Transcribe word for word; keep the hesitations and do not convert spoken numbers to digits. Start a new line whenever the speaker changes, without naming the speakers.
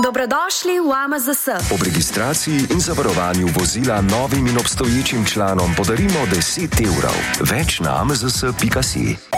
Dobrodošli v A M Z S.
Ob registraciji in zavarovanju vozila novim in obstoječim članom podarimo deset evrov. Več na a m z s pika si.